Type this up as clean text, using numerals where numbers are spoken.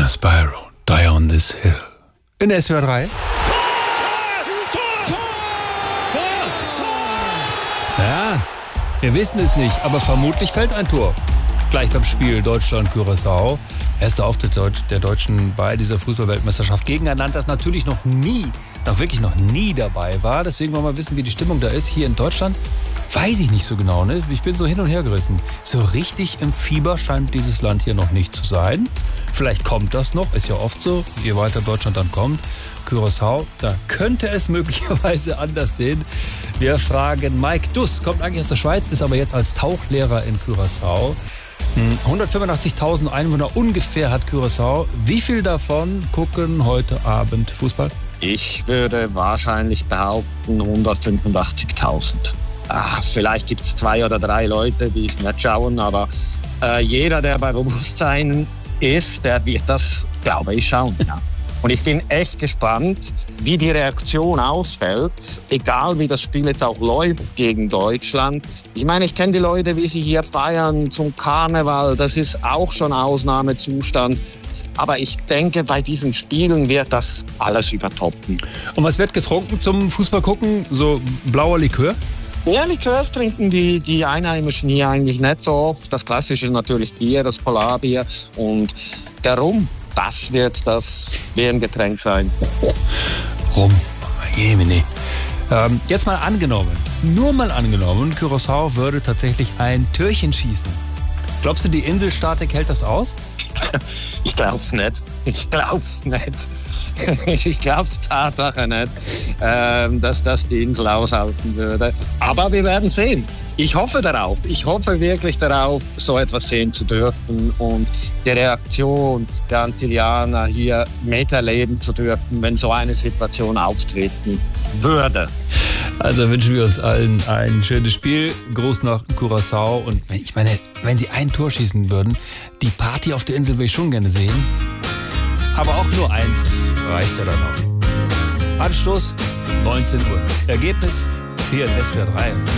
Spyro, Die on this Hill. In SWR 3. Ja, wir wissen es nicht, aber vermutlich fällt ein Tor. Gleich beim Spiel Deutschland-Curaçao. Erster Auftritt der Deutschen bei dieser Fußball-Weltmeisterschaft gegen ein Land, das natürlich wirklich noch nie dabei war. Deswegen wollen wir wissen, wie die Stimmung da ist. Hier in Deutschland weiß ich nicht so genau. Ne? Ich bin so hin und her gerissen. So richtig im Fieber scheint dieses Land hier noch nicht zu sein. Vielleicht kommt das noch, ist ja oft so. Je weiter Deutschland dann kommt, Curaçao, da könnte es möglicherweise anders sehen. Wir fragen Mike Duss, kommt eigentlich aus der Schweiz, ist aber jetzt als Tauchlehrer in Curaçao. 185.000 Einwohner ungefähr hat Curaçao. Wie viel davon gucken heute Abend Fußball? Ich würde wahrscheinlich behaupten 185.000. Vielleicht gibt es 2 oder 3 Leute, die es nicht schauen, aber jeder, der bei Bewusstsein ist, der wird das, glaube ich, schauen. Ja. Und ich bin echt gespannt, wie die Reaktion ausfällt, egal wie das Spiel jetzt auch läuft gegen Deutschland. Ich meine, ich kenne die Leute, wie sie hier feiern zum Karneval, das ist auch schon Ausnahmezustand. Aber ich denke, bei diesen Spielen wird das alles übertoppen. Und was wird getrunken zum Fußball gucken? So blauer Likör? Ja, Likör trinken die Einheimischen hier eigentlich nicht so oft. Das Klassische ist natürlich Bier, das Polarbier und der Rum. Das wird ein Getränk sein. Rum, Jemine. Jetzt mal angenommen, nur mal angenommen, Curaçao würde tatsächlich ein Türchen schießen. Glaubst du, die Inselstatik hält das aus? Ich glaub's nicht. Ich glaub's Tatsache nicht, dass das die Insel aushalten würde. Aber wir werden sehen. Ich hoffe darauf. Ich hoffe wirklich darauf, so etwas sehen zu dürfen und die Reaktion der Antillianer hier miterleben zu dürfen, wenn so eine Situation auftreten würde. Also wünschen wir uns allen ein schönes Spiel. Gruß nach Curaçao. Und ich meine, wenn sie ein Tor schießen würden, die Party auf der Insel will ich schon gerne sehen. Aber auch nur eins reicht ja dann auch. Anstoß 19 Uhr. Ergebnis hier in SWR 3.